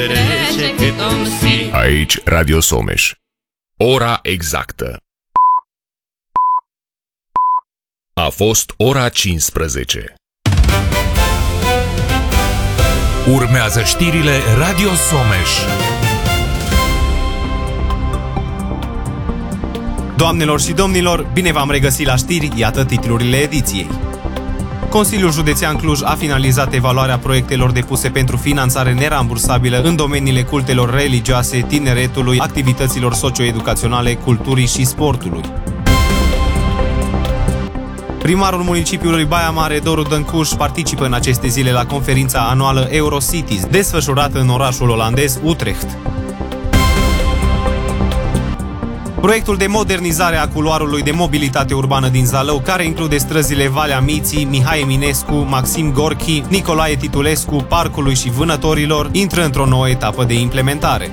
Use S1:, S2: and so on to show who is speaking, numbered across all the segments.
S1: petrece cât om fi.
S2: Aici Radio Someș. Ora exactă. A fost ora 15.
S3: Urmează știrile Radio Someș.
S4: Doamnelor și domnilor, bine v-am regăsit la știri, iată titlurile ediției. Consiliul Județean Cluj a finalizat evaluarea proiectelor depuse pentru finanțare nerambursabilă în domeniile cultelor religioase, tineretului, activităților socioeducaționale, culturii și sportului. Primarul municipiului Baia Mare, Doru Dăncuș, participă în aceste zile la conferința anuală Eurocities, desfășurată în orașul olandez Utrecht. Proiectul de modernizare a culoarului de mobilitate urbană din Zalău, care include străzile Valea Miții, Mihai Eminescu, Maxim Gorki, Nicolae Titulescu, Parcului și Vânătorilor, intră într-o nouă etapă de implementare.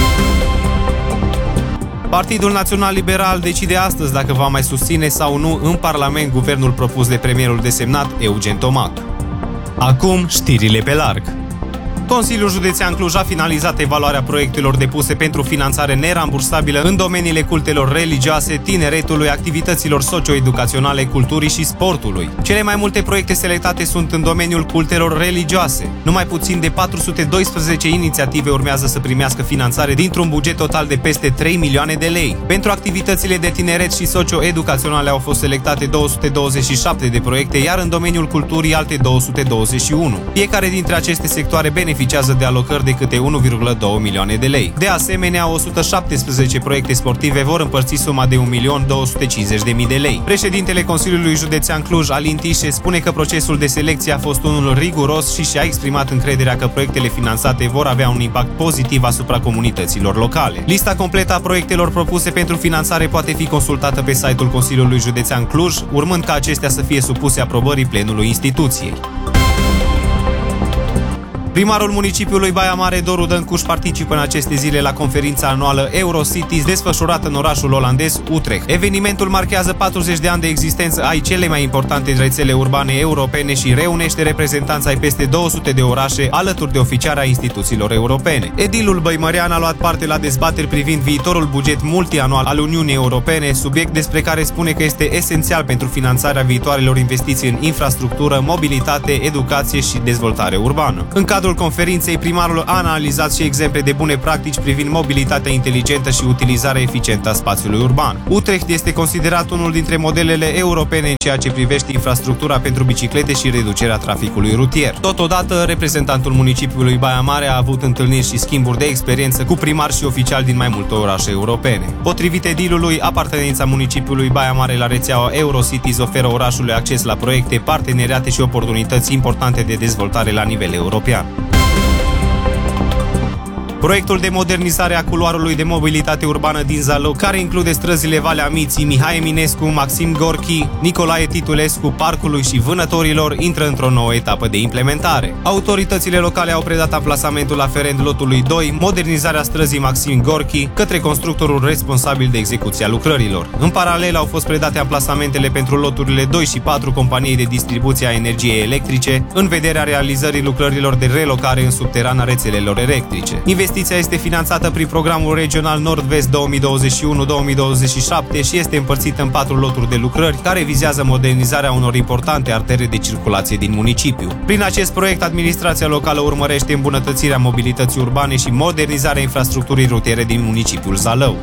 S4: Partidul Național Liberal decide astăzi dacă va mai susține sau nu în Parlament guvernul propus de premierul desemnat Eugen Tomac. Acum, știrile pe larg. Consiliul Județean Cluj a finalizat evaluarea proiectelor depuse pentru finanțare nerambursabilă în domeniile cultelor religioase, tineretului, activităților socioeducaționale, culturii și sportului. Cele mai multe proiecte selectate sunt în domeniul cultelor religioase. Numai puțin de 412 inițiative urmează să primească finanțare dintr-un buget total de peste 3 milioane de lei. Pentru activitățile de tineret și socioeducaționale au fost selectate 227 de proiecte, iar în domeniul culturii alte 221. Fiecare dintre aceste sectoare beneficiază de alocări de câte 1,2 milioane de lei. De asemenea, 117 proiecte sportive vor împărți suma de 1.250.000 de lei. Președintele Consiliului Județean Cluj, Alin Tișe, spune că procesul de selecție a fost unul riguros și și-a exprimat încrederea că proiectele finanțate vor avea un impact pozitiv asupra comunităților locale. Lista completă a proiectelor propuse pentru finanțare poate fi consultată pe site-ul Consiliului Județean Cluj, urmând ca acestea să fie supuse aprobării plenului instituției. Primarul municipiului Baia Mare, Doru Dăncuș, participă în aceste zile la conferința anuală Eurocities, desfășurată în orașul olandez Utrecht. Evenimentul marchează 40 de ani de existență ai cele mai importante rețele urbane europene și reunește reprezentanța ai peste 200 de orașe alături de oficiari ai instituțiilor europene. Edilul băimărean a luat parte la dezbateri privind viitorul buget multianual al Uniunii Europene, subiect despre care spune că este esențial pentru finanțarea viitoarelor investiții în infrastructură, mobilitate, educație și dezvoltare urbană. În cadrul conferinței, primarul a analizat și exemple de bune practici privind mobilitatea inteligentă și utilizarea eficientă a spațiului urban. Utrecht este considerat unul dintre modelele europene în ceea ce privește infrastructura pentru biciclete și reducerea traficului rutier. Totodată, reprezentantul municipiului Baia Mare a avut întâlniri și schimburi de experiență cu primari și oficiali din mai multe orașe europene. Potrivit edilului, apartenența municipiului Baia Mare la rețeaua Eurocities oferă orașului acces la proiecte, parteneriate și oportunități importante de dezvoltare la nivel european. Proiectul de modernizare a culoarului de mobilitate urbană din Zalău, care include străzile Valea Miții, Mihai Eminescu, Maxim Gorki, Nicolae Titulescu, Parcului și Vânătorilor, intră într-o nouă etapă de implementare. Autoritățile locale au predat amplasamentul aferent lotului 2, modernizarea străzii Maxim Gorki, către constructorul responsabil de execuția lucrărilor. În paralel, au fost predate amplasamentele pentru loturile 2 și 4 companiei de distribuție a energiei electrice, în vederea realizării lucrărilor de relocare în subteran a rețelelor electrice. Investiția este finanțată prin programul regional Nord-Vest 2021-2027 și este împărțită în 4 loturi de lucrări care vizează modernizarea unor importante artere de circulație din municipiu. Prin acest proiect, administrația locală urmărește îmbunătățirea mobilității urbane și modernizarea infrastructurii rutiere din municipiul Zalău.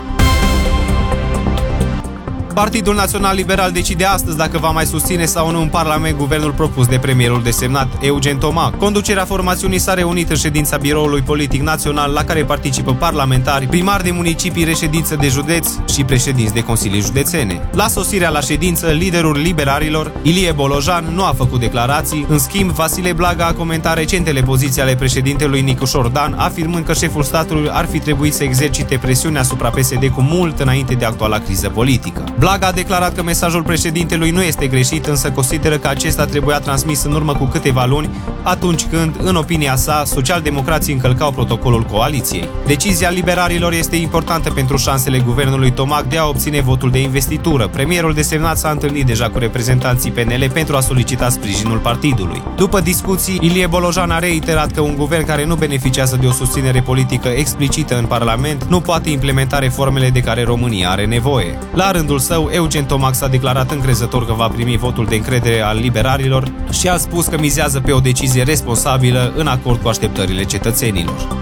S4: Partidul Național Liberal decide astăzi dacă va mai susține sau nu în Parlament guvernul propus de premierul desemnat Eugen Tomac. Conducerea formațiunii s-a reunit în ședința Biroului Politic Național, la care participă parlamentari, primari de municipii, reședință de județ și președinți de consilii județene. La sosirea la ședință, liderul liberalilor, Ilie Bolojan, nu a făcut declarații. În schimb, Vasile Blaga a comentat recentele poziții ale președintelui Nicușor Dan, afirmând că șeful statului ar fi trebuit să exercite presiune asupra PSD cu mult înainte de actuala criză politică. Blaga a declarat că mesajul președintelui nu este greșit, însă consideră că acesta trebuia transmis în urmă cu câteva luni, atunci când, în opinia sa, socialdemocrații încălcau protocolul coaliției. Decizia liberalilor este importantă pentru șansele guvernului Tomac de a obține votul de investitură. Premierul desemnat s-a întâlnit deja cu reprezentanții PNL pentru a solicita sprijinul partidului. După discuții, Ilie Bolojan a reiterat că un guvern care nu beneficiază de o susținere politică explicită în Parlament nu poate implementa reformele de care România are nevoie. La rândul său, Eugen Tomac s-a declarat încrezător că va primi votul de încredere al liberalilor și a spus că mizează pe o decizie responsabilă în acord cu așteptările cetățenilor.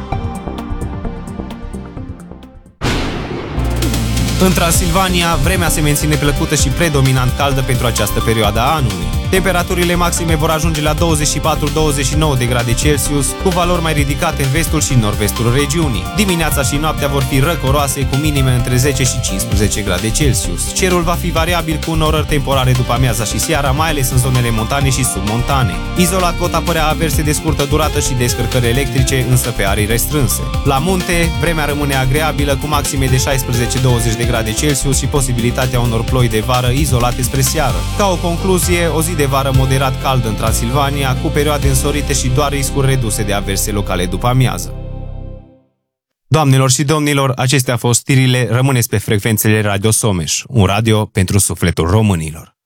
S4: În Transilvania, vremea se menține plăcută și predominant caldă pentru această perioadă a anului. Temperaturile maxime vor ajunge la 24-29 de grade Celsius, cu valori mai ridicate în vestul și nord-vestul regiunii. Dimineața și noaptea vor fi răcoroase, cu minime între 10 și 15 grade Celsius. Cerul va fi variabil, cu norări temporare după amiaza și seara, mai ales în zonele montane și submontane. Izolat pot apărea averse de scurtă durată și descărcări electrice, însă pe arii restrânse. La munte, vremea rămâne agreabilă, cu maxime de 16-20 de grade Celsius și posibilitatea unor ploi de vară izolate spre seară. Ca o concluzie, o zi de vară moderat caldă în Transilvania, cu perioade însorite și doar riscuri reduse de averse locale după amiază. Doamnelor și domnilor, acestea au fost știrile. Rămâneți pe frecvențele Radio Someș, un radio pentru sufletul românilor.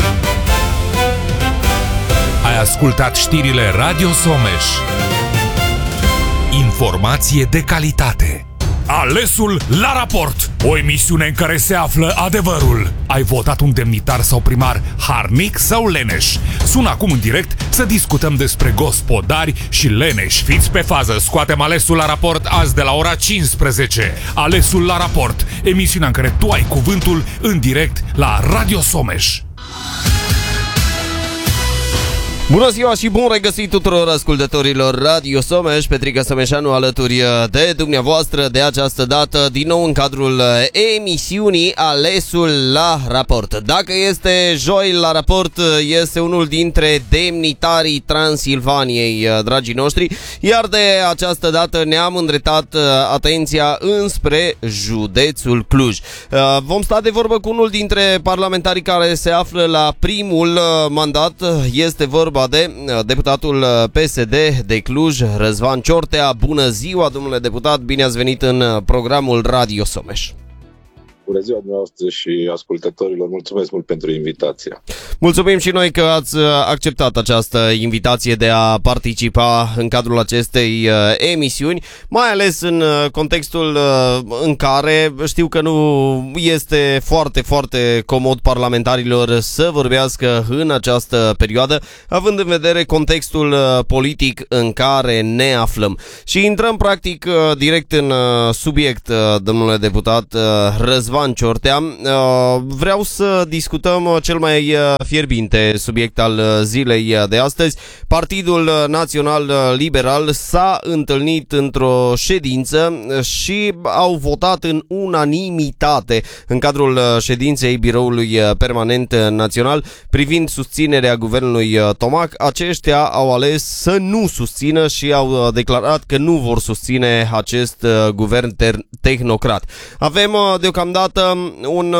S3: Ai ascultat știrile Radio Someș. Informație de calitate. Alesul la raport. O emisiune în care se află adevărul. Ai votat un demnitar sau primar harnic sau leneș? Sună acum în direct să discutăm despre gospodari și leneși. Fiți pe fază, scoatem Alesul la raport azi de la ora 15. Alesul la raport, emisiunea în care tu ai cuvântul în direct la Radio Someș.
S5: Bună ziua și bun regăsit tuturor ascultătorilor Radio Someș, Petrica Someșanu alături de dumneavoastră de această dată, din nou în cadrul emisiunii Alesul la raport. Dacă este joi la raport, este unul dintre demnitarii Transilvaniei, dragii noștri, iar de această dată ne-am îndreptat atenția înspre județul Cluj. Vom sta de vorbă cu unul dintre parlamentarii care se află la primul mandat, este vorba de deputatul PSD de Cluj, Răzvan Ciortea. Bună ziua, domnule deputat, bine ați venit în programul Radio Someș.
S6: Bună ziua dumneavoastră și ascultătorilor, mulțumesc mult pentru invitație.
S5: Mulțumim și noi că ați acceptat această invitație de a participa în cadrul acestei emisiuni, mai ales în contextul în care știu că nu este foarte, foarte comod parlamentarilor să vorbească în această perioadă, având în vedere contextul politic în care ne aflăm. Și intrăm practic direct în subiect, domnule deputat Răzvan Ciortea. Vreau să discutăm cel mai fierbinte subiect al zilei de astăzi. Partidul Național Liberal s-a întâlnit într-o ședință și au votat în unanimitate în cadrul ședinței Biroului Permanent Național privind susținerea guvernului Tomac. Aceștia au ales să nu susțină și au declarat că nu vor susține acest guvern tehnocrat. Avem deocamdată un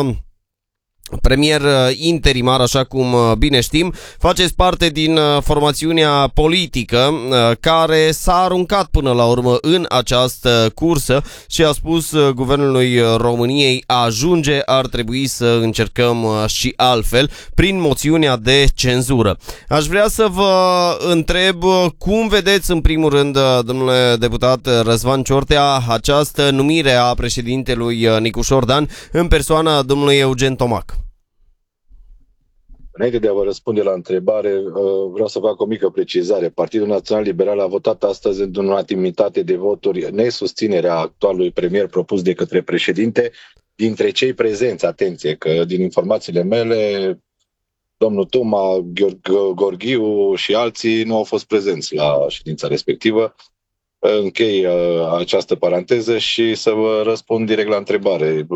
S5: premier interimar, așa cum bine știm. Faceți parte din formațiunea politică care s-a aruncat până la urmă în această cursă și a spus guvernului României: ajunge, ar trebui să încercăm și altfel, prin moțiunea de cenzură. Aș vrea să vă întreb cum vedeți, în primul rând, domnule deputat Răzvan Ciortea, această numire a președintelui Nicușor Dan în persoana domnului Eugen Tomac.
S6: Înainte de a vă răspunde la întrebare, vreau să fac o mică precizare. Partidul Național Liberal a votat astăzi în unanimitate de voturi nesusținerea actualului premier propus de către președinte. Dintre cei prezenți, atenție, că din informațiile mele, domnul Toma, Gorghiu și alții nu au fost prezenți la ședința respectivă. Închei această paranteză și să vă răspund direct la întrebare.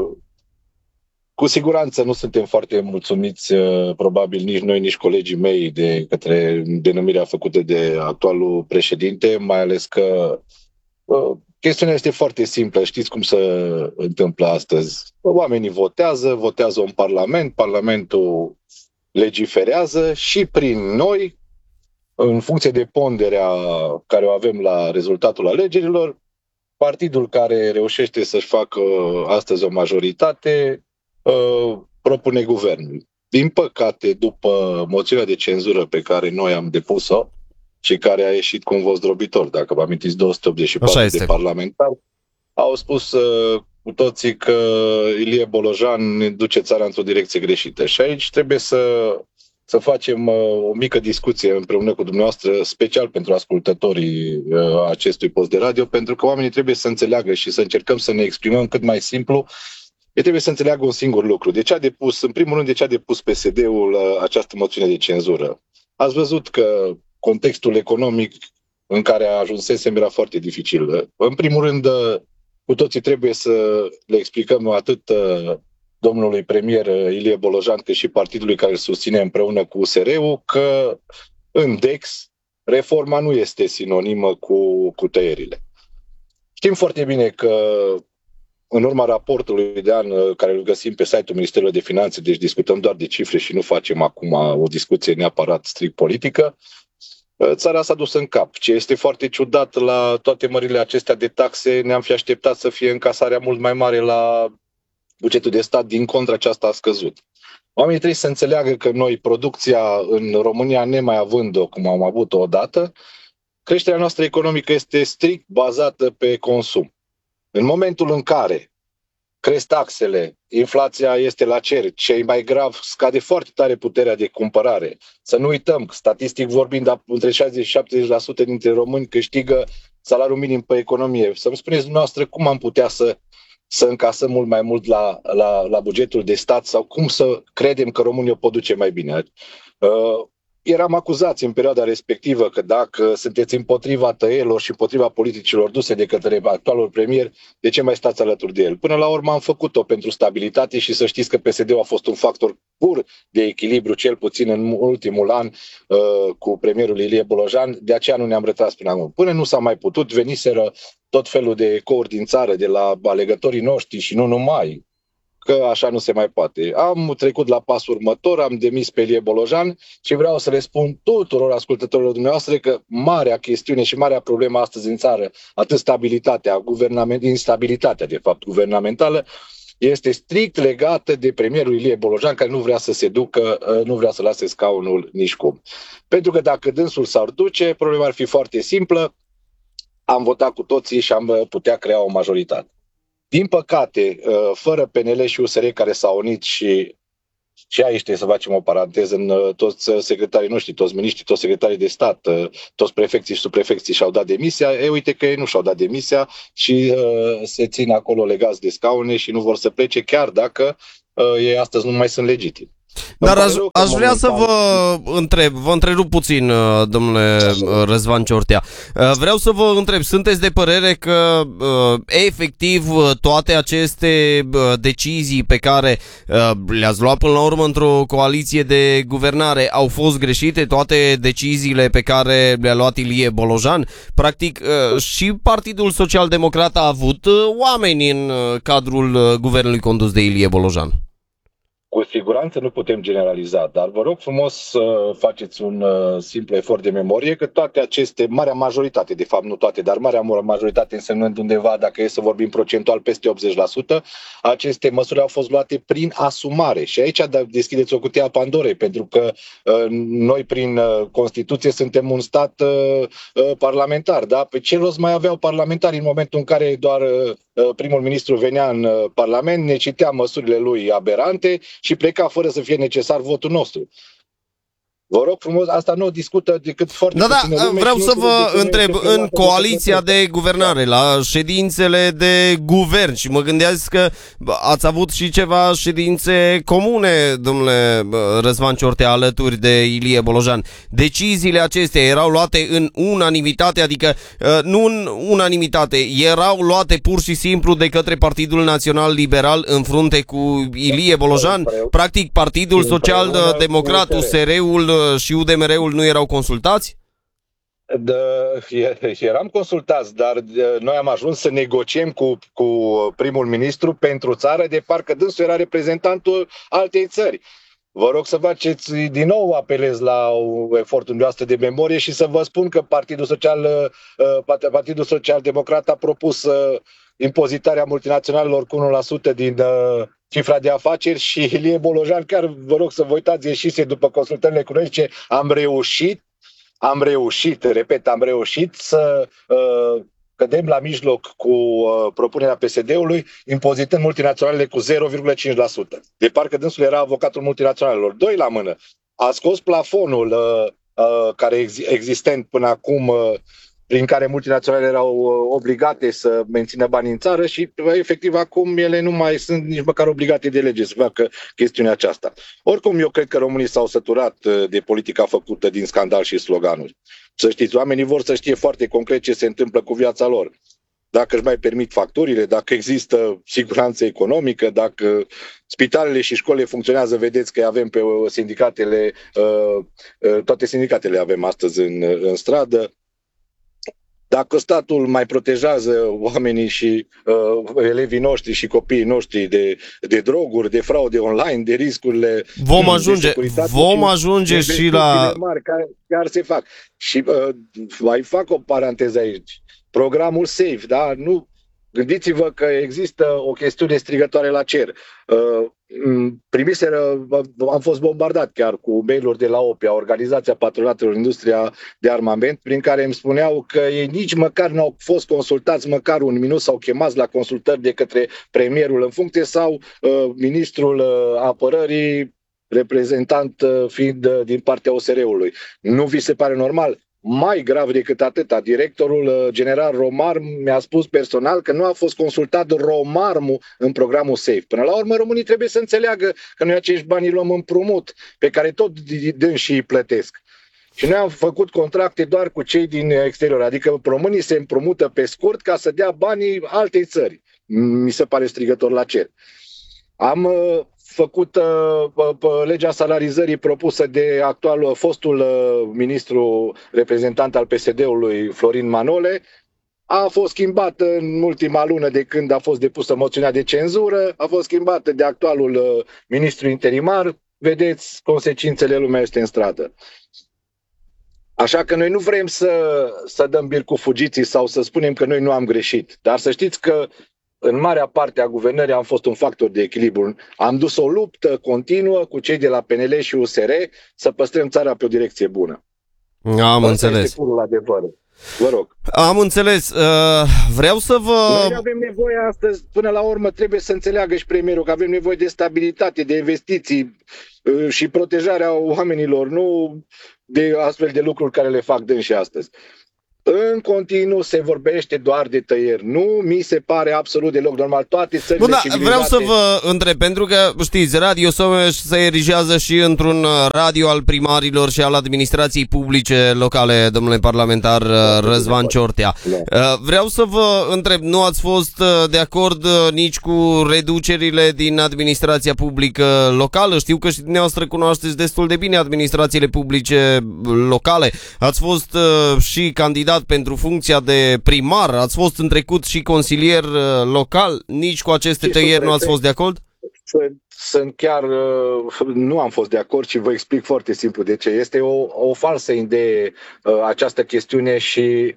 S6: Cu siguranță nu suntem foarte mulțumiți, probabil nici noi, nici colegii mei, de către denumirea făcută de actualul președinte, mai ales că chestiunea este foarte simplă. Știți cum se întâmplă astăzi? Oamenii votează un parlament, parlamentul legiferează și prin noi, în funcție de ponderea care o avem la rezultatul alegerilor, partidul care reușește să-și facă astăzi o majoritate propune guvernul. Din păcate, după moțiunea de cenzură pe care noi am depus-o și care a ieșit cu un vot zdrobitor, dacă vă amintiți, 284 de parlamentari, au spus cu toții că Ilie Bolojan duce țara într-o direcție greșită. Și aici trebuie să facem o mică discuție împreună cu dumneavoastră, special pentru ascultătorii acestui post de radio, pentru că oamenii trebuie să înțeleagă și să încercăm să ne exprimăm cât mai simplu. Ei trebuie să înțeleagă un singur lucru. În primul rând, de ce a depus PSD-ul această moțiune de cenzură? Ați văzut că contextul economic în care ajunsesem era foarte dificil. În primul rând, cu toții trebuie să le explicăm atât domnului premier Ilie Bolojan, cât și partidului care îl susține împreună cu USR-ul, că în DEX reforma nu este sinonimă cu tăierile. Știm foarte bine că în urma raportului de an care îl găsim pe site-ul Ministerului de Finanțe, deci discutăm doar de cifre și nu facem acum o discuție neapărat strict politică, țara s-a dus în cap. Ce este foarte ciudat la toate mările acestea de taxe, ne-am fi așteptat să fie încasarea mult mai mare la bugetul de stat, din contră aceasta a scăzut. Oamenii trebuie să înțeleagă că noi, producția în România, nemai având-o cum am avut-o odată, creșterea noastră economică este strict bazată pe consum. În momentul în care cresc taxele, inflația este la cer, ce mai grav, scade foarte tare puterea de cumpărare. Să nu uităm, statistic vorbind, între 60 și 70% dintre români câștigă salariul minim pe economie. Să-mi spuneți dumneavoastră cum am putea să încasăm mult mai mult la bugetul de stat sau cum să credem că România o pot duce mai bine. Eram acuzați în perioada respectivă că dacă sunteți împotriva tăierilor și împotriva politicilor duse de către actualul premier, de ce mai stați alături de el? Până la urmă am făcut-o pentru stabilitate și să știți că PSD-ul a fost un factor pur de echilibru, cel puțin în ultimul an cu premierul Ilie Bolojan, de aceea nu ne-am retras până acum. Până nu s-a mai putut, veniseră tot felul de ecouri din țară, de la alegătorii noștri și nu numai, că așa nu se mai poate. Am trecut la pasul următor, am demis pe Ilie Bolojan și vreau să le spun tuturor ascultătorilor dumneavoastră că marea chestiune și marea problemă astăzi în țară, atât instabilitatea de fapt guvernamentală, este strict legată de premierul Ilie Bolojan, care nu vrea să se ducă, nu vrea să lase scaunul nici cum. Pentru că dacă dânsul s-ar duce, problema ar fi foarte simplă, am votat cu toții și am putea crea o majoritate. Din păcate, fără PNL și USR care s-au unit și aici trebuie să facem o paranteză, în toți secretarii noștri, toți miniștrii, toți secretarii de stat, toți prefecții și subprefecții și-au dat demisia, uite că ei nu și-au dat demisia și se țin acolo legați de scaune și nu vor să plece, chiar dacă ei astăzi nu mai sunt legitimi.
S5: Dar aș vrea să vă întrerup puțin, domnule Răzvan Ciortea. Vreau să vă întreb, sunteți de părere că efectiv toate aceste decizii pe care le-ați luat până la urmă într-o coaliție de guvernare au fost greșite, toate deciziile pe care le-a luat Ilie Bolojan? Practic și Partidul Social Democrat a avut oameni în cadrul guvernului condus de Ilie Bolojan.
S6: Cu siguranță nu putem generaliza, dar vă rog frumos să faceți un simplu efort de memorie că toate aceste, marea majoritate, de fapt nu toate, dar marea majoritate însemnând undeva, dacă e să vorbim procentual, peste 80%, aceste măsuri au fost luate prin asumare. Și aici deschideți o cutie a Pandorei, pentru că noi prin Constituție suntem un stat parlamentar. Da? Pe ce rost mai aveau parlamentari în momentul în care doar primul ministru venea în Parlament, ne citea măsurile lui aberante și pleca fără să fie necesar votul nostru. Vă rog frumos, asta nu o discută decât foarte puțină lume.
S5: Vreau să vă întreb, în coaliția de guvernare, la ședințele de guvern, și mă gândesc că ați avut și ceva ședințe comune, domnule Răzvan Ciortea, alături de Ilie Bolojan. Deciziile acestea erau luate în unanimitate, adică nu în unanimitate, erau luate pur și simplu de către Partidul Național Liberal în frunte cu Ilie Bolojan? Practic, Partidul Social Democrat, USR-ul și UDMR-ul nu erau consultați?
S6: Eram consultați, dar noi am ajuns să negociem cu primul ministru pentru țară, de parcă dânsul era reprezentantul altei țări. Vă rog să faceți din nou apelez la efortul dumneavoastră de memorie și să vă spun că Partidul Social-Democrat a propus impozitarea multinaționalelor cu 1% din cifra de afaceri și Ilie Bolojan, chiar vă rog să vă uitați, ieșise după consultările cu noi, zice, am reușit să cădem la mijloc cu propunerea PSD-ului, impozitând multinaționalele cu 0,5%. De parcă dânsul era avocatul multinaționalelor. Doi la mână. A scos plafonul care existent până acum, prin care multinaționalele erau obligate să mențină bani în țară și efectiv acum ele nu mai sunt nici măcar obligate de lege să facă chestiunea aceasta. Oricum, eu cred că românii s-au săturat de politica făcută din scandal și sloganuri. Să știți, oamenii vor să știe foarte concret ce se întâmplă cu viața lor. Dacă își mai permit facturile, dacă există siguranță economică, dacă spitalele și școlile funcționează, vedeți că avem pe sindicatele, toate sindicatele avem astăzi în stradă. Dacă statul mai protejează oamenii și elevii noștri și copiii noștri de droguri, de fraude online, de riscurile
S5: vom ajunge și la
S6: mari care se fac. Și mai fac o paranteză aici. Programul SAFE, da? Nu, gândiți-vă că există o chestiune strigătoare la cer. Am fost bombardat chiar cu mail-uri de la OPIA, Organizația Patronatelor Industria de Armament, prin care îmi spuneau că ei nici măcar nu au fost consultați, măcar un minut s-au chemați la consultări de către premierul în funcție sau ministrul apărării, reprezentant fiind din partea OSR-ului. Nu vi se pare normal? Mai grav decât atâta, directorul general Romarm mi-a spus personal că nu a fost consultat Romarmul în programul SAFE. Până la urmă, românii trebuie să înțeleagă că noi acești bani luăm împrumut, pe care tot dânsii îi plătesc. Și noi am făcut contracte doar cu cei din exterior, adică românii se împrumută pe scurt ca să dea banii altei țări. Mi se pare strigător la cer. Am făcut legea salarizării propusă de fostul ministru reprezentant al PSD-ului Florin Manole. A fost schimbată în ultima lună de când a fost depusă moțiunea de cenzură, a fost schimbată de actualul ministru interimar. Vedeți, consecințele, lumea este în stradă. Așa că noi nu vrem să dăm bir cu fugiții sau să spunem că noi nu am greșit. Dar să știți că în marea parte a guvernării am fost un factor de echilibru. Am dus o luptă continuă cu cei de la PNL și USR să păstrăm țara pe o direcție bună.
S5: Am înțeles.
S6: Este purul adevăr. Vă rog.
S5: Am înțeles. Vreau să vă...
S6: Noi avem nevoie astăzi, până la urmă trebuie să înțeleagă și premierul că avem nevoie de stabilitate, de investiții și protejarea oamenilor, nu de astfel de lucruri care le fac dânsii astăzi. În continuu se vorbește doar de tăieri. Nu mi se pare absolut deloc normal. Toate țările civilizate...
S5: Vreau să vă întreb, pentru că, știți, Radio Someș se erigează și într-un radio al primarilor și al administrației publice locale, domnule parlamentar Răzvan Ciortea. Vreau să vă întreb, nu ați fost de acord nici cu reducerile din administrația publică locală? Știu că și dumneavoastră cunoașteți destul de bine administrațiile publice locale. Ați fost și candidat pentru funcția de primar, ați fost în trecut și consilier local, nici cu aceste tăieri nu ați fost de acord?
S6: Sunt chiar, nu am fost de acord și vă explic foarte simplu de ce. Este o falsă idee această chestiune și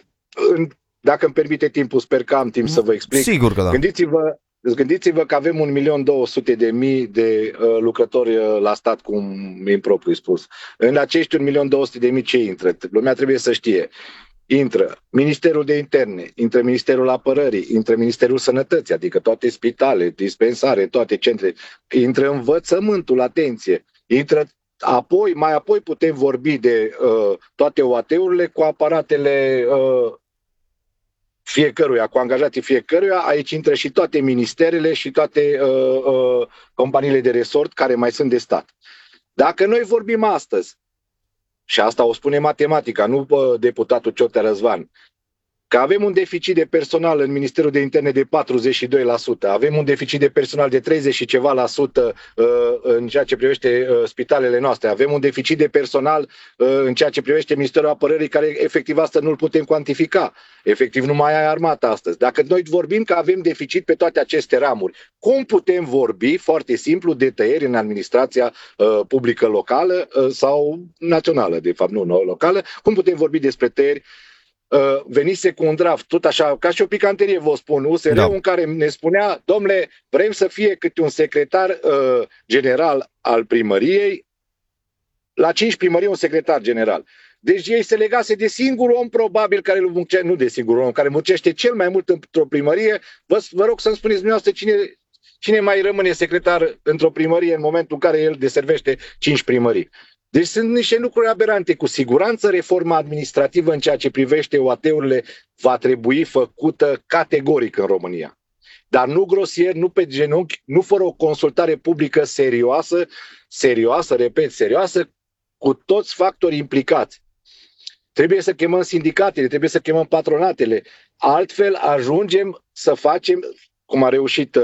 S6: dacă îmi permite timpul, sper că am timp să vă explic.
S5: Sigur că da.
S6: Gândiți-vă că avem 1.200.000 de lucrători la stat, cum impropriu spus. În acești 1.200.000 ce intră? Lumea trebuie să știe. Intră Ministerul de Interne, intră Ministerul Apărării, intră Ministerul Sănătății, adică toate spitale, dispensare, toate centre, intră învățământul, atenție, intră mai apoi putem vorbi de toate OAT-urile cu aparatele fiecăruia, cu angajații fiecăruia. Aici intră și toate ministerele și toate companiile de resort care mai sunt de stat. Dacă noi vorbim astăzi, și asta o spune matematica, nu deputatul Ciotea Răzvan, că avem un deficit de personal în Ministerul de Interne de 42%, avem un deficit de personal de 30 și ceva la sută în ceea ce privește spitalele noastre, avem un deficit de personal în ceea ce privește Ministerul Apărării, care efectiv asta nu-l putem cuantifica. Efectiv nu mai ai armată astăzi. Dacă noi vorbim că avem deficit pe toate aceste ramuri, cum putem vorbi, foarte simplu, de tăieri în administrația publică locală sau națională, de fapt nu locală, cum putem vorbi despre tăieri? Venise cu un draft, tot așa, ca și o picanterie vă spun, USR-ul, în care ne spunea, domnule, vrem să fie câte un secretar general al primăriei, la 5 primării un secretar general. Deci ei se legase de singurul om probabil care nu de singurul om, care muncește cel mai mult într-o primărie. Vă rog să-mi spuneți dumneavoastră cine mai rămâne secretar într-o primărie în momentul în care el deservește 5 primării. Deci sunt niște lucruri aberante. Cu siguranță reforma administrativă în ceea ce privește OAT-urile va trebui făcută categoric în România. Dar nu grosier, nu pe genunchi, nu fără o consultare publică serioasă, repet, serioasă, cu toți factorii implicați. Trebuie să chemăm sindicatele, trebuie să chemăm patronatele. Altfel ajungem să facem, cum a reușit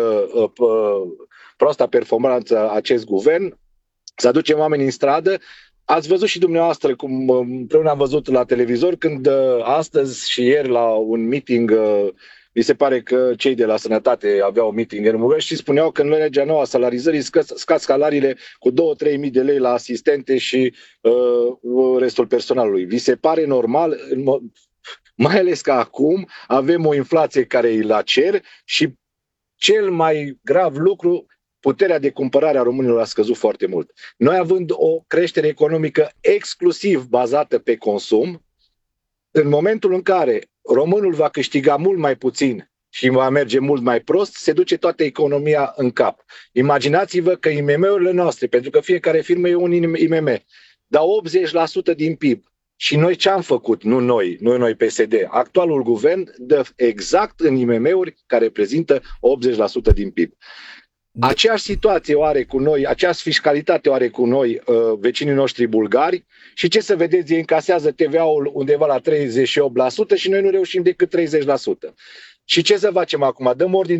S6: proasta performanță acest guvern, să aducem oamenii în stradă. Ați văzut și dumneavoastră, cum împreună am văzut la televizor, când astăzi și ieri la un meeting, mi se pare că cei de la Sănătate aveau un meeting în Mureș și spuneau că în legea nouă a salarizării scad salariile cu 2-3 mii de lei la asistente și restul personalului. Vi se pare normal? Mai ales că acum avem o inflație care e la cer și cel mai grav lucru, puterea de cumpărare a românilor a scăzut foarte mult. Noi având o creștere economică exclusiv bazată pe consum, în momentul în care românul va câștiga mult mai puțin și va merge mult mai prost, se duce toată economia în cap. Imaginați-vă că IMM-urile noastre, pentru că fiecare firmă e un IMM, dau 80% din PIB. Și noi ce am făcut? Nu noi PSD. Actualul guvern dă exact în IMM-uri care reprezintă 80% din PIB. Aceeași situație o are cu noi, aceeași fiscalitate o are cu noi vecinii noștri bulgari și ce să vedeți, ei încasează TVA-ul undeva la 38% și noi nu reușim decât 30%. Și ce să facem acum? Dăm ordin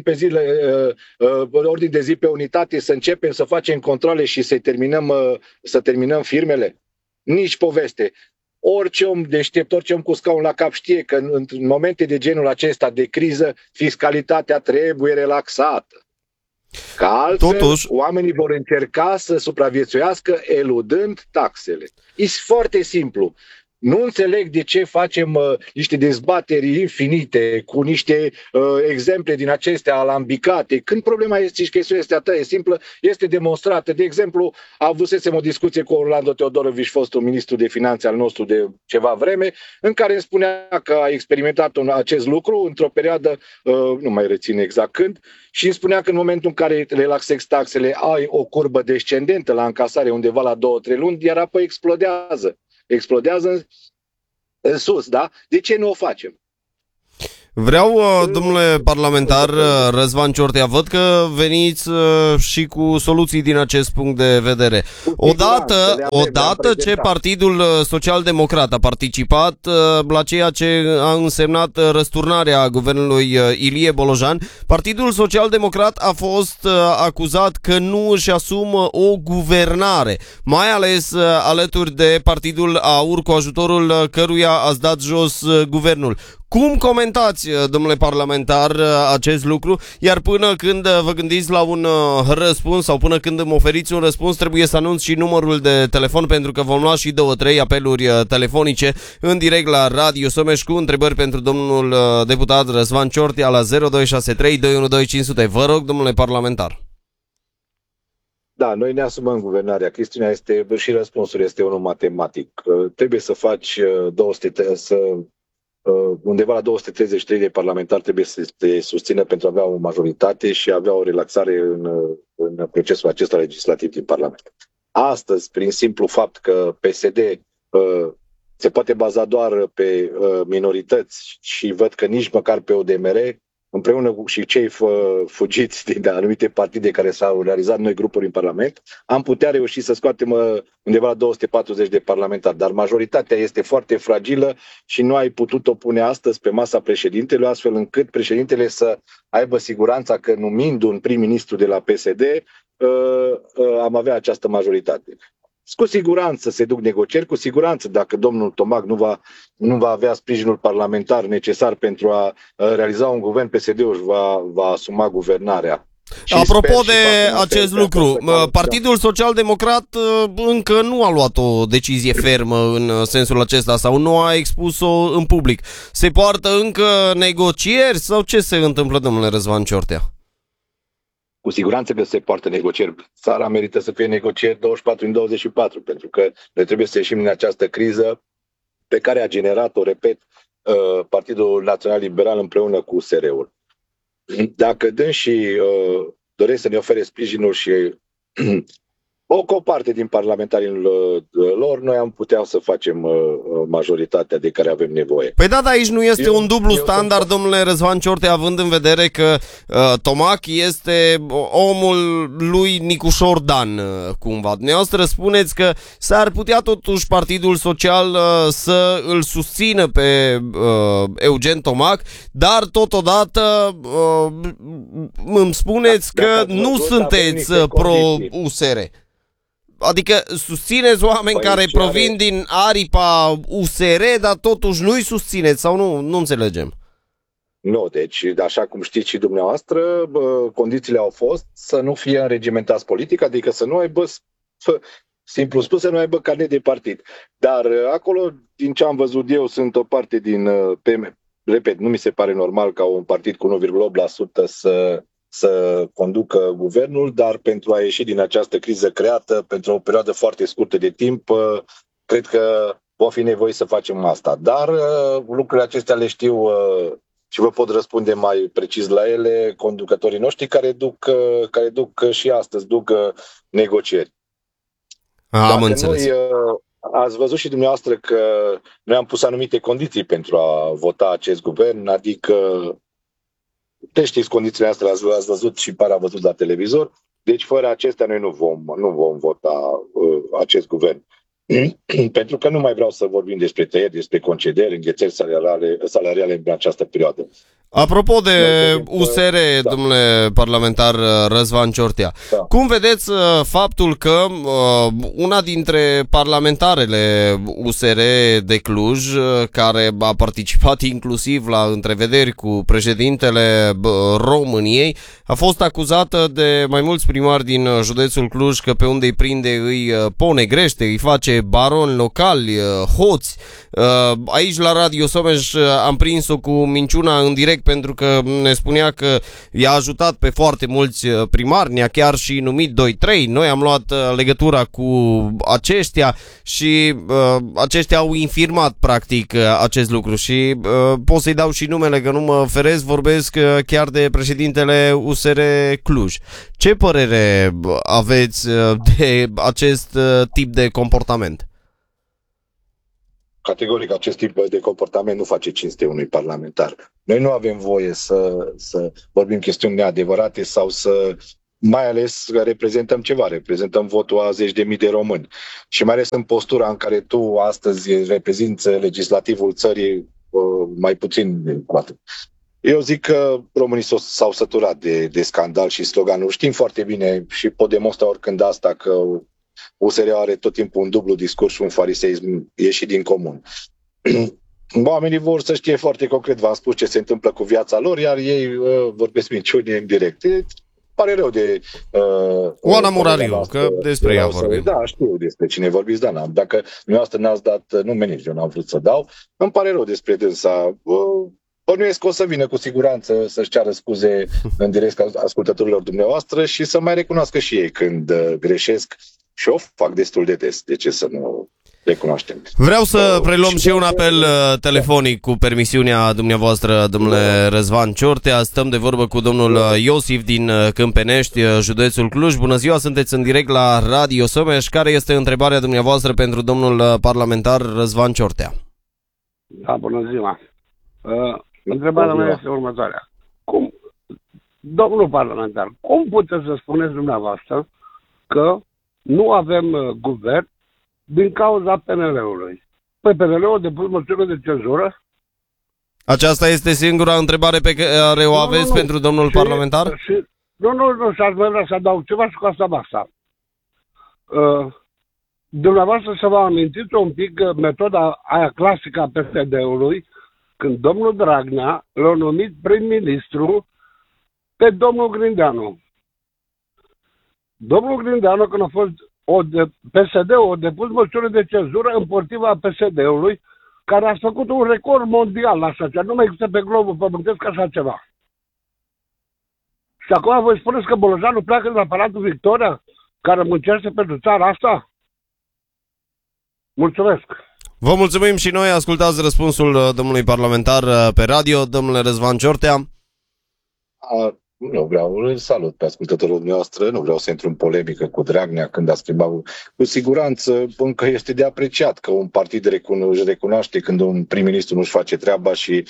S6: de zi pe unitate, să începem să facem controle și să terminăm firmele? Nici poveste. Orice om deștept, orice om cu scaun la cap știe că în momente de genul acesta de criză, fiscalitatea trebuie relaxată. Că altfel, totuși, oamenii vor încerca să supraviețuiască eludând taxele. E foarte simplu. Nu înțeleg de ce facem niște dezbateri infinite cu niște exemple din acestea alambicate, când problema este și chestiunea este atât de simplă, este demonstrată. De exemplu, avusesem o discuție cu Orlando Teodorovici, fostul ministru de finanțe al nostru de ceva vreme, în care îmi spunea că a experimentat acest lucru într-o perioadă, nu mai rețin exact când, și îmi spunea că în momentul în care relaxezi taxele, ai o curbă descendentă la încasare undeva la 2-3 luni, iar apoi explodează în sus, da? De ce nu o facem?
S5: Vreau, domnule parlamentar Răzvan Ciortea, văd că veniți și cu soluții din acest punct de vedere. Odată ce Partidul Social-Democrat a participat la ceea ce a însemnat răsturnarea guvernului Ilie Bolojan, Partidul Social-Democrat a fost acuzat că nu își asumă o guvernare, mai ales alături de Partidul AUR, cu ajutorul căruia ați dat jos guvernul. Cum comentați, domnule parlamentar, acest lucru? Iar până când vă gândiți la un răspuns sau până când îmi oferiți un răspuns, trebuie să anunț și numărul de telefon, pentru că vom lua și 2-3 apeluri telefonice în direct la Radio Someș cu întrebări pentru domnul deputat Răzvan Ciortea la 0263 212 500. Vă rog, domnule parlamentar.
S6: Da, noi ne asumăm guvernarea. Chestiunea este, și răspunsul este unul matematic. Trebuie să faci undeva la 233 de parlamentari trebuie să te susțină pentru a avea o majoritate și a avea o relaxare în procesul acesta legislativ din Parlament. Astăzi, prin simplu fapt că PSD se poate baza doar pe minorități și văd că nici măcar pe ODMR, împreună cu și cei fugiți din anumite partide care s-au realizat noi grupuri în Parlament, am putea reuși să scoatem undeva la 240 de parlamentari. Dar majoritatea este foarte fragilă și nu ai putut-o pune astăzi pe masa președintelui, astfel încât președintele să aibă siguranța că numind un prim-ministru de la PSD, am avea această majoritate. Cu siguranță se duc negocieri, cu siguranță dacă domnul Tomac nu va avea sprijinul parlamentar necesar pentru a realiza un guvern, PSD-ul își va asuma guvernarea. Și
S5: apropo de acest lucru, Partidul Social-Democrat încă nu a luat o decizie fermă în sensul acesta sau nu a expus-o în public. Se poartă încă negocieri sau ce se întâmplă, domnule Răzvan Ciortea?
S6: Cu siguranță că se poartă negocieri. Țara merită să fie negocieri 24 în 24, pentru că noi trebuie să ieșim din această criză pe care a generat-o, repet, Partidul Național Liberal împreună cu USR-ul. Dacă dânsii doresc să ne ofere sprijinul și o parte din parlamentarii lor, noi am putea să facem majoritatea de care avem nevoie.
S5: Păi da, dar aici nu este un dublu standard, domnule Răzvan Ciortea, având în vedere că Tomac este omul lui Nicușor Dan, cumva. Dumneavoastră spuneți că s-ar putea totuși Partidul Social să îl susțină pe Eugen Tomac, dar totodată îmi spuneți că nu sunteți pro-USR. Adică susțineți oameni care provin din aripa USR, dar totuși nu-i susțineți sau nu? Nu înțelegem.
S6: Nu, deci așa cum știți și dumneavoastră, condițiile au fost să nu fie înregimentați politic, adică să nu aibă, simplu spus, să nu aibă carnet de partid. Dar acolo, din ce am văzut eu, sunt o parte din PM. Repet, nu mi se pare normal ca un partid cu 1,8% să conducă guvernul, dar pentru a ieși din această criză creată pentru o perioadă foarte scurtă de timp, cred că vom fi nevoiți să facem asta. Dar lucrurile acestea le știu și vă pot răspunde mai precis la ele conducătorii noștri care duc și astăzi negocieri.
S5: Am înțeles.
S6: Ați văzut și dumneavoastră că noi am pus anumite condiții pentru a vota acest guvern, adică știți condițiile astea, le-ați văzut și a văzut la televizor. Deci fără acestea noi nu vom vota acest guvern. Pentru că nu mai vreau să vorbim despre tăieri, despre concedieri, înghețări salariale în această perioadă.
S5: Apropo de USR, da. Domnule parlamentar Răzvan Ciortea, da. Cum vedeți faptul că una dintre parlamentarele USR de Cluj, care a participat inclusiv la întrevederi cu președintele României, a fost acuzată de mai mulți primari din județul Cluj că pe unde îi prinde îi ponegrește, îi face baroni locali, hoți. Aici la Radio Someș am prins-o cu minciuna în direct pentru că ne spunea că i-a ajutat pe foarte mulți primari, ne-a chiar și numit 2-3. Noi am luat legătura cu aceștia și aceștia au infirmat practic acest lucru și pot să-i dau și numele că nu mă feresc, vorbesc chiar de președintele USR Cluj. Ce părere aveți de acest tip de comportament?
S6: Categoric, acest tip de comportament nu face cinste unui parlamentar. Noi nu avem voie să vorbim chestiuni neadevărate sau mai ales reprezentăm ceva, reprezentăm votul a 10.000 de români. Și mai ales în postura în care tu astăzi reprezinți legislativul țării mai puțin cu atât. Eu zic că românii s-au săturat de scandal și sloganuri. Știm foarte bine și pot demonstra oricând asta că USR are tot timpul un dublu discurs și un fariseism ieșit din comun. Oamenii vor să știe foarte concret, v-am spus ce se întâmplă cu viața lor, iar ei vorbesc minciuni în direct. Pare rău de...
S5: Oana Murariu, că despre ea vorbim.
S6: Da, știu despre cine vorbiți, dar n-am. Dacă dumneavoastră n-ați dat nume, nici eu n-am vrut să dau, îmi pare rău despre dânsa. Bănuiesc că o să vină cu siguranță să-și ceară scuze în direct ascultătorilor dumneavoastră și să mai recunoască și ei când greșesc. Și o fac destul de des. De ce să nu recunoaștem?
S5: Vreau să preluăm și un apel telefonic cu permisiunea dumneavoastră, domnule Răzvan Ciortea. Stăm de vorbă cu domnul Iosif din Câmpenești, județul Cluj. Bună ziua, sunteți în direct la Radio Someș. Care este întrebarea dumneavoastră pentru domnul parlamentar Răzvan Ciortea?
S7: Da, bună ziua. Întrebarea mea este următoarea. Cum Domnul parlamentar, cum puteți să spuneți dumneavoastră că nu avem guvern din cauza PNL-ului? Păi PNL-ul a depus măsură de cenzură?
S5: Aceasta este singura întrebare pe care o aveți pentru domnul parlamentar?
S7: Nu, și aș mai vrea să adaug ceva și cu asta basta. Dumneavoastră să vă amintiți un pic metoda aia clasică a PSD-ului, când domnul Dragnea l-a numit prim-ministru pe domnul Grindeanu. Domnul Grindeanu, când a fost PSD-ul, a depus măsură de cenzură împotriva PSD-ului, care a făcut un record mondial la așa ceva. Nu mai există pe globul pământesc așa ceva. Și acum voi spuneți că Bolojan pleacă de la Palatul Victoria, care muncește pentru țara asta? Mulțumesc!
S5: Vă mulțumim și noi, ascultați răspunsul domnului parlamentar pe radio, domnule Răzvan Ciortea.
S6: Nu vreau, îl salut pe ascultătorul noastră, nu vreau să intru în polemică cu Dragnea când a schimbat. Cu siguranță încă este de apreciat că un partid își recunoaște când un prim-ministru nu-și face treaba și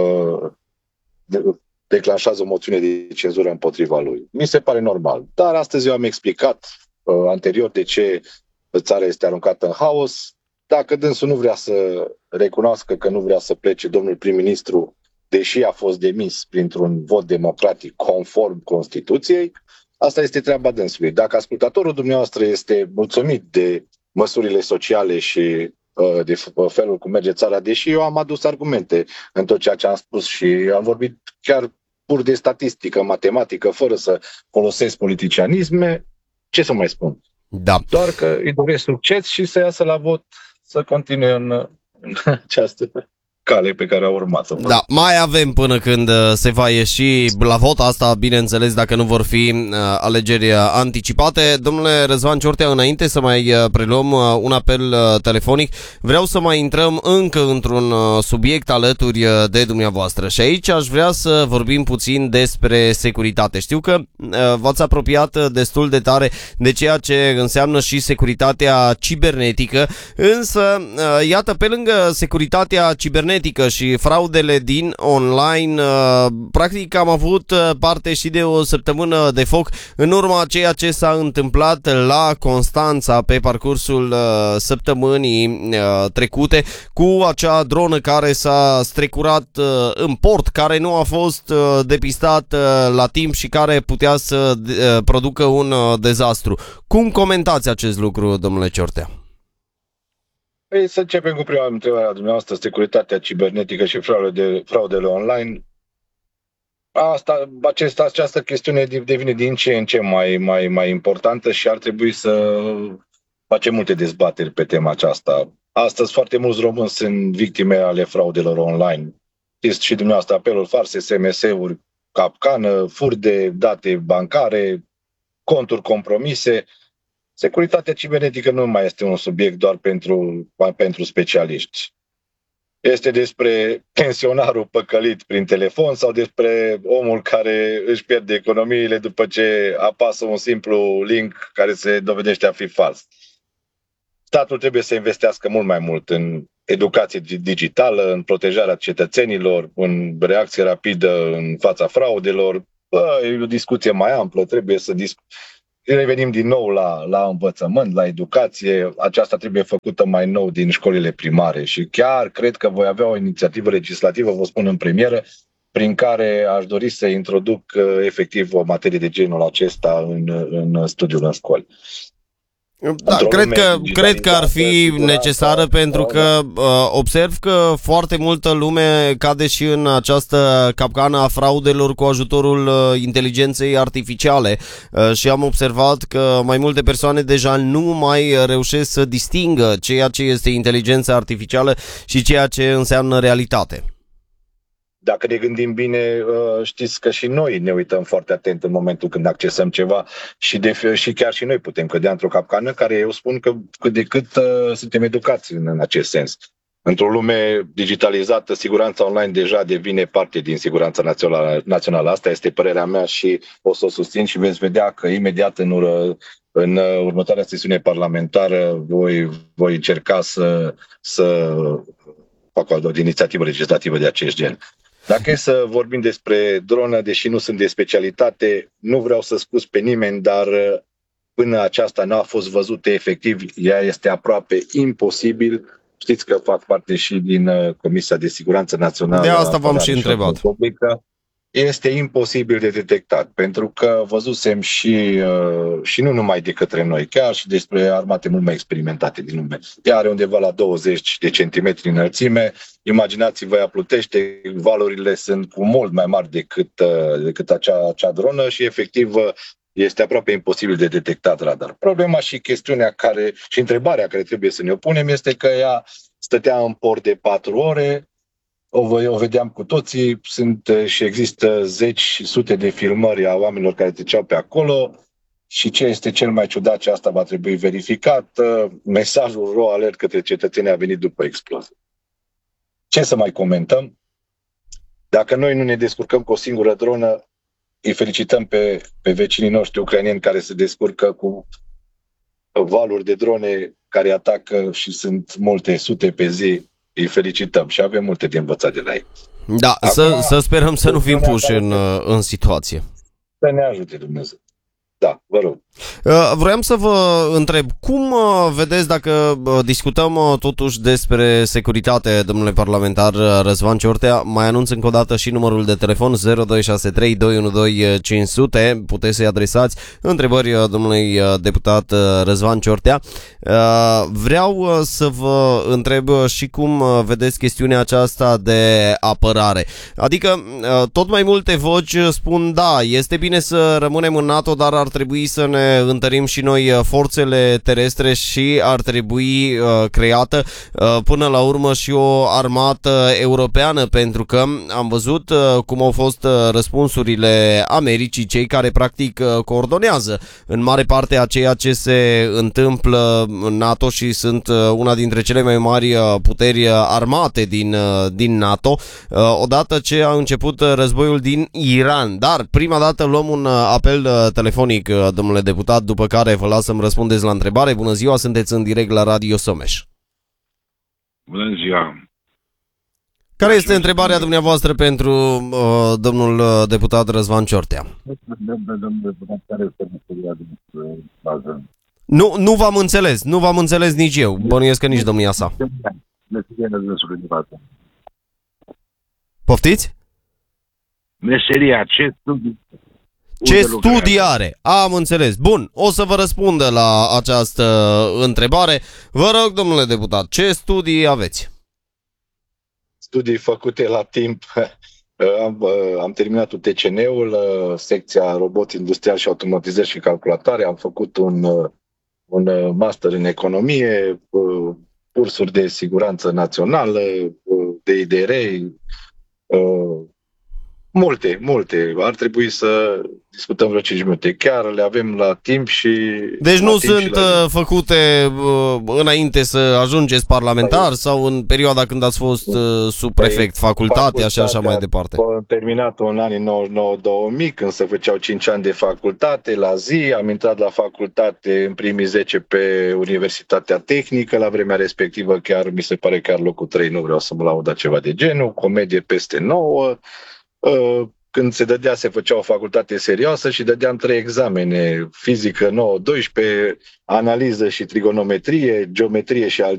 S6: declanșează o moțiune de cenzură împotriva lui. Mi se pare normal. Dar astăzi eu am explicat anterior de ce țara este aruncată în haos. Dacă dânsul nu vrea să recunoască că nu vrea să plece domnul prim-ministru, deși a fost demis printr-un vot democratic conform Constituției, asta este treaba dânsului. Dacă ascultatorul dumneavoastră este mulțumit de măsurile sociale și de felul cum merge țara, deși eu am adus argumente în tot ceea ce am spus și am vorbit chiar pur de statistică, matematică, fără să folosesc politicianisme, ce să mai spun?
S5: Da.
S6: Doar că îi doresc succes și să iasă la vot, să continue în această cale pe care a urmat-o.
S5: Da, mai avem până când se va ieși la vot, asta bineînțeles dacă nu vor fi alegeri anticipate. Domnule Răzvan Ciortea, înainte să mai preluăm un apel telefonic, vreau să mai intrăm încă într-un subiect alături de dumneavoastră și aici aș vrea să vorbim puțin despre securitate. Știu că v-ați apropiat destul de tare de ceea ce înseamnă și securitatea cibernetică, însă iată, pe lângă securitatea cibernetică și fraudele din online, practic am avut parte și de o săptămână de foc în urma a ceea ce s-a întâmplat la Constanța pe parcursul săptămânii trecute cu acea dronă care s-a strecurat în port, care nu a fost depistat la timp și care putea să producă un dezastru. Cum comentați acest lucru, domnule Ciortea?
S6: Păi să începem cu prima întrebare a dumneavoastră, securitatea cibernetică și fraudele online. Această chestiune devine din ce în ce mai importantă și ar trebui să facem multe dezbateri pe tema aceasta. Astăzi foarte mulți români sunt victime ale fraudelor online. Știți și dumneavoastră apeluri false, SMS-uri, capcană, fur de date bancare, conturi compromise. Securitatea cibernetică nu mai este un subiect doar pentru specialiști. Este despre pensionarul păcălit prin telefon sau despre omul care își pierde economiile după ce apasă un simplu link care se dovedește a fi fals. Statul trebuie să investească mult mai mult în educație digitală, în protejarea cetățenilor, în reacție rapidă în fața fraudelor. E o discuție mai amplă, trebuie să revenim din nou la învățământ, la educație. Aceasta trebuie făcută mai nou din școlile primare și chiar cred că voi avea o inițiativă legislativă, vă spun în premieră, prin care aș dori să introduc efectiv o materie de genul acesta în studiul în școli.
S5: Da, cred că ar fi necesară pentru că observ că foarte multă lume cade și în această capcană a fraudelor cu ajutorul inteligenței artificiale și am observat că mai multe persoane deja nu mai reușesc să distingă ceea ce este inteligența artificială și ceea ce înseamnă realitate.
S6: Dacă ne gândim bine, știți că și noi ne uităm foarte atent în momentul când accesăm ceva și chiar și noi putem cădea într-o capcană care eu spun că cât de cât suntem educați în acest sens. Într-o lume digitalizată, siguranța online deja devine parte din siguranța națională. Asta este părerea mea și o să o susțin și veți vedea că imediat în următoarea sesiune parlamentară voi încerca să fac o inițiativă legislativă de acest gen. Dacă e să vorbim despre dronă, deși nu sunt de specialitate, nu vreau să scuz pe nimeni, dar până aceasta n-a fost văzută efectiv, ea este aproape imposibil. Știți că fac parte și din Comisia de Siguranță Națională.
S5: De asta v-am și întrebat.
S6: Este imposibil de detectat, pentru că văzusem și nu numai de către noi, chiar și despre armate mult mai experimentate din lume. Ea are undeva la 20 de centimetri înălțime. Imaginați-vă ea plutește, valorile sunt cu mult mai mari decât acea dronă și efectiv este aproape imposibil de detectat radar. Problema și chestiunea și întrebarea care trebuie să ne o punem este că ea stătea în port de 4 ore, o vedeam cu toții, și există zeci și sute de filmări a oamenilor care treceau pe acolo și ce este cel mai ciudat, și asta va trebui verificat, mesajul RO alert către cetățenii a venit după explozie. Ce să mai comentăm? Dacă noi nu ne descurcăm cu o singură dronă, îi felicităm pe vecinii noștri ucraineni care se descurcă cu valuri de drone care atacă și sunt multe sute pe zi. Îi felicităm și avem multe de învățat de la ei.
S5: Da, să sperăm să nu fim puși în situație.
S6: Să ne ajute Dumnezeu. Da, vă rog.
S5: Vroiam să vă întreb, cum vedeți, dacă discutăm totuși despre securitate, domnule parlamentar Răzvan Ciortea, mai anunț încă o dată și numărul de telefon 0263 212 500, puteți să-i adresați întrebări domnului deputat Răzvan Ciortea. Vreau să vă întreb și cum vedeți chestiunea aceasta de apărare. Adică tot mai multe voci spun da, este bine să rămânem în NATO, dar ar trebui să ne întărim și noi forțele terestre și ar trebui creată până la urmă și o armată europeană, pentru că am văzut cum au fost răspunsurile Americii, cei care practic coordonează în mare parte a ceea ce se întâmplă în NATO și sunt una dintre cele mai mari puteri armate din NATO, odată ce a început războiul din Iran. Dar prima dată luăm un apel telefonic, domnule deputat, după care vă las să-mi răspundeți la întrebare. Bună ziua, sunteți în direct la Radio Someș.
S8: Bună ziua.
S5: Care este întrebarea dumneavoastră pentru domnul deputat Răzvan Ciortea? Nu v-am înțeles nici eu, bănuiesc că nici domnia sa. Poftiți?
S8: Meseria, ce studii?
S5: Ce studii are? Am înțeles. Bun, o să vă răspundă la această întrebare. Vă rog, domnule deputat, ce studii aveți?
S6: Studii făcute la timp. Am terminat UTCN-ul, secția robot industrial și automatizări și calculatoare. Am făcut un master în economie, cursuri de siguranță națională, de IDR, multe. Ar trebui să discutăm vreo 5 minute. Chiar le avem la timp și...
S5: Deci nu sunt făcute înainte să ajungeți parlamentar sau în perioada când ați fost subprefect, facultate și așa mai departe?
S6: Am terminat-o în anii 99-2000, când se făceau 5 ani de facultate la zi. Am intrat la facultate în primii 10 pe Universitatea Tehnică. La vremea respectivă mi se pare chiar locul 3, nu vreau să mă laud ceva de genul. Comedie peste 9. Când se făcea o facultate serioasă și dădeam 3 examene: fizică 9-12, analiză și trigonometrie, geometrie și algebra.